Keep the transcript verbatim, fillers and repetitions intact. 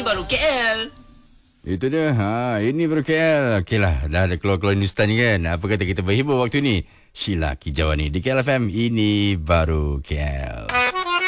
baru K L. Itu dia. Ha, ini baru K L. Okeylah, dah ada keluar-keluar Hindustan ni kan. Apa kata kita berhibur waktu ni? Sheila Kijawani di K L F M. Ini baru K L.